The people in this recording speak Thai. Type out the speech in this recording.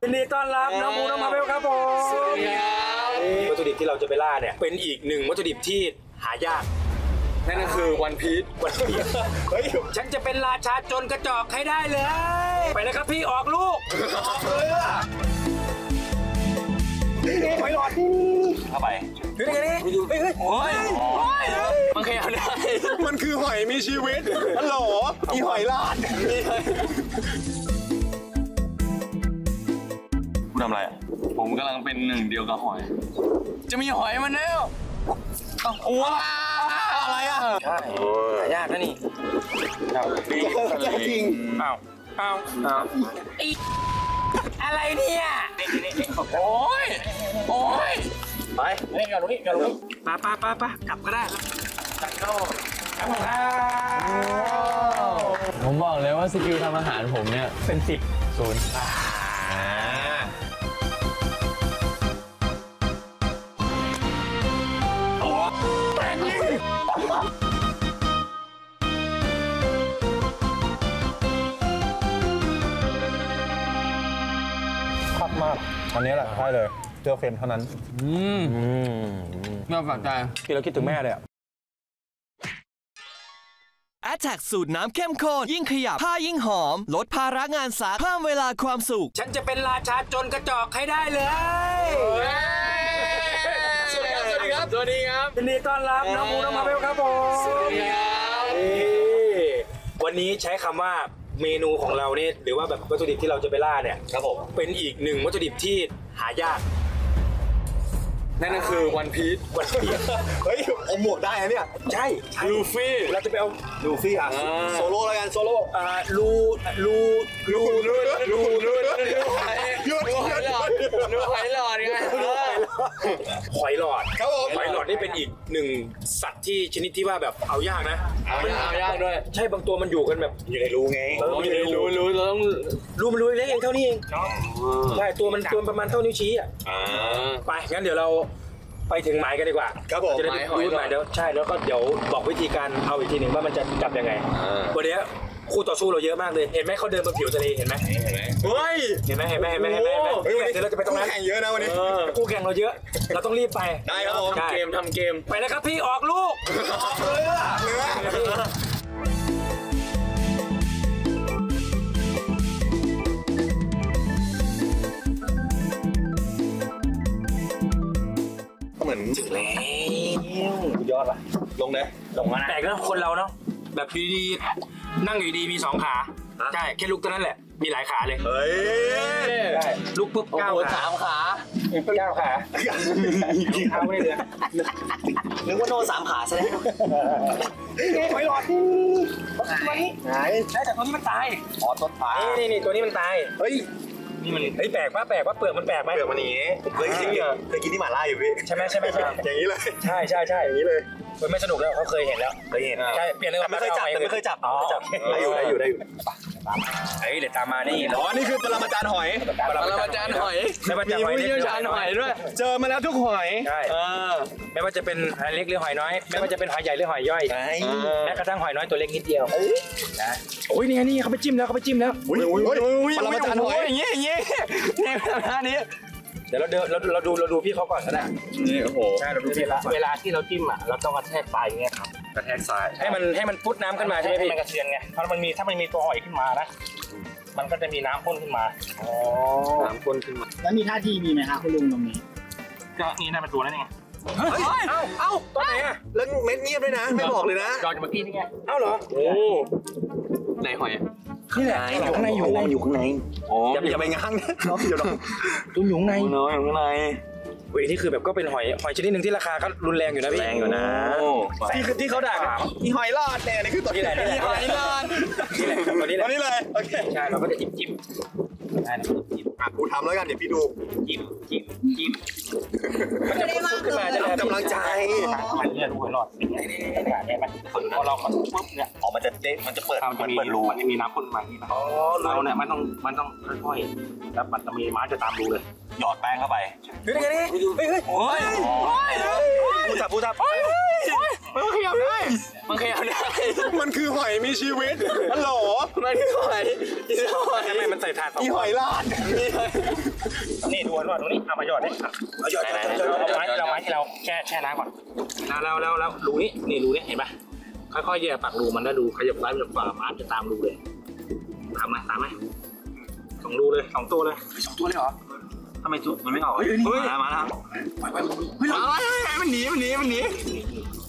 ยินดีต้อนรับน้องมูน้องมาเวลครับผมสวัสดีครับวัตถุดิบที่เราจะไปล่าเนี่ยเป็นอีกหนึ่งวัตถุดิบที่หายากนั่นก็คือวันพีชเฮ้ยฉันจะเป็นราชาจนกระจอกให้ได้เลยไปนะครับพี่ออกลูกออกเลยอ่ะนี่หอยหลอดเข้าไปดูดิเฮ้ยโอ้ยมันขยับได้มันคือหอยมีชีวิตฮัลโหลมีหอยลาดคุณทำอะไรอ่ะผมกำลังเป็นหนึ่งเดียวกับหอยจะมีหอยมาแล้วว้าอะไรอ่ะใช่ยากนะนี่จริงอ้าวอะไรเนี่ยโอ้ยไปเล่นกันตรงนี้ป้ากลับก็ได้จัดเข้าผมบอกเลยว่าสกิลทำอาหารผมเนี่ยเป็น10 ขับมากอันนี้แหละใช่เลยเจอเค็มเท่านั้นน่าฝังใจที่เราคิดถึงแม่เลยอ่ะ Attack สูตรน้ำเข้มข้นยิ่งขยับผ้ายิ่งหอมลดภาระงานซักเพิ่มเวลาความสุขฉันจะเป็นราชาจนกระจอกให้ได้เลยสวัสดีครับยินดีต้อนรับน้องมูน้องมาเวลครับผมสวัสดีครับวันนี้ใช้คำว่าเมนูของเราเนี่ยหรือว่าแบบวัตถุดิบที่เราจะไปล่าเนี่ยครับผมเป็นอีกหนึ่งวัตถุดิบที่หายากนั่นก็คือวันพีชเฮ้ยเอาหมวกได้นะเนี่ยใช่ลูฟี่เราจะไปเอาลูฟี่อ่ะโซโล่แล้วกันโซโล่ลูหอยหลอดไงหอยหลอดครับผมหอยหลอดนี่เป็นอีกหนึ่งสัตว์ที่ชนิดที่ว่าแบบเอายากนะเอายากด้วยใช่บางตัวมันอยู่กันแบบอยู่ในรูไงอยู่ในรูเราต้องมันรูเล็กเองเท่านี้เองใช่ตัวมันประมาณเท่านิ้วชี้อ่ะไปงั้นเดี๋ยวเราไปถึงหมายกันดีกว่าครับผมจะได้รู้หมายเดี๋ยวใช่แล้วก็เดี๋ยวบอกวิธีการเอาอีกทีหนึ่งว่ามันจะจับยังไงวันนี้คู่ต่อสู้เราเยอะมากเลยเห็นไหมเขาเดินบนผิวทะเลเห็นไหมเฮ้ยเห็นไหมเดี๋ยวเราจะไปตรงนั้นแข่งเยอะนะวันนี้คู่แข่งเราเยอะเราต้องรีบไปได้ครับผมทำเกมไปนะครับพี่ออกลูกออกเลยอ่ะเหมือนถึงแล้วยอดป่ะลงนะแปลกนะคนเราเนาะแบบดีๆนั่งอยู่ดีมี2ขาใช่แค่ลุกตัวนั้นแหละมีหลายขาเลยเฮ้ยได้ลุกปุ๊บ9 ขา 3 ขา 9 ขาเท้าไม่เลยนึกว่าโดน3 ขาซะแล้วหอยหลอดตัวนี้ใช่แต่ตัวนี้มันตายตัวตายนี่ตัวนี้มันตายเฮ้ยนี่มันแปลกว่าเปลือกมันแปลกไหมเปลือกมันนี้ผมเคยกินที่หม่าล่าอยู่พี่ใช่ไหมอย่างนี้เลยใช่อย่างนี้เลยมันไม่สนุกแล้วเขาเคยเห็นแล้วใช่เปลี่ยนเลยไม่เคยจับได้อยู่เดี๋ยวตามมานี่นี่คือปรมาจารย์หอยมีผู้เชี่ยวชาญหอยด้วยเจอมาแล้วทุกหอยใช่ไม่ว่าจะเป็นหอยเล็กหรือหอยน้อยไม่ว่าจะเป็นหอยใหญ่หรือหอยย่อยแม้กระทั่งหอยน้อยตัวเล็กนิดเดียวนะโอ้ยนี่เขาไปจิ้มแล้วปรมาจารย์หอยอย่างงี้เนี่ยแบบนี้เดี๋ยวเราดูพี่เขาก่อนก็ได้นี่โอ้โหใช่เราดูพี่เวลาที่เราจิ้มอ่ะเราต้องกระแทกปลายอย่างเงี้ยครับกระแทกทรายให้มันพุทน้ำขึ้นมาใช่ไหมพี่มันกระเทือนไงเพราะมันมีถ้ามันมีตัวหอยขึ้นมานะมันก็จะมีน้ำพ่นขึ้นมาน้ำพ่นขึ้นมาแล้วมีท่าทีมีไหมคะคุณลุงตรงนี้ก็นี่ได้เป็นตัวแล้วนี่ไงเอ้าตัวไหนอ่ะแล้วเม็ดเงียบด้วยนะไม่บอกเลยนะจอดเมื่อกี้นี่ไงเอ้าเหรอโอ้ไหนหอยนี่แหละอยู่ข้างในอ๋ออย่าไปง้างนะน้องเดี๋ยวน้องตัวอยู่ข้างในเว้ยนี่คือแบบก็เป็นหอยชนิดหนึ่งที่ราคาก็รุนแรงอยู่นะพี่แรงอยู่นะที่เขาด่าอีหอยรอดเนี่ยนี่คือตัวนี่แหละหอยรอดนี่แหละตัวนี้เลยโอเคใช่เราก็จะจิ้มได้นะกูทำแล้วกันเดี๋ยวพี่ดูจิ้มมันจะพุ่งขึ้นมาจะกำลังใจมันเนี่ยดูหอยรอดนี่ไหมพอเราปุ๊บเนี่ยมันจะเปิดรูมันจะมีน้ำพ่นมาที่นะเราเนี่ยมันต้องค่อยๆแล้วมันจะมีม้าจะตามรูเลยหยอดแป้งเข้าไปดูดิโอ้ยปูจับมันขยับได้มันขยับได้มันคือหอยมีชีวิตฮัลโหลมันคือหอยอีหอยทำไมมันใส่ถาดอีหอยลาดนี่ดูก่อนดูนี่เอามาหยอดนี่เอาหยอดเอาไม้ที่เราแช่น้ำก่อนแล้วรูนี่รูนี่เห็นปะค่อยๆแย่ปากรูมันแล้วดูขยับซ้ายขยับขวาม้าจะตามรูเลยตามไหม2 รูเลย2 ตัวเลย2 ตัวเลยเหรอทำไมมันไม่ออกเฮ้ยมาแล้วเฮ้ยมันหนี